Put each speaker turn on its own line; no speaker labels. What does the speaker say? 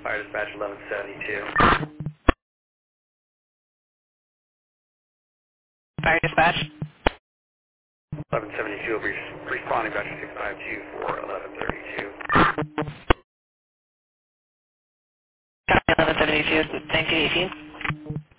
Fire dispatch 1172.
Fire dispatch.
1172 will be responding back to 652 for 1132.
Copy 1172, 1918.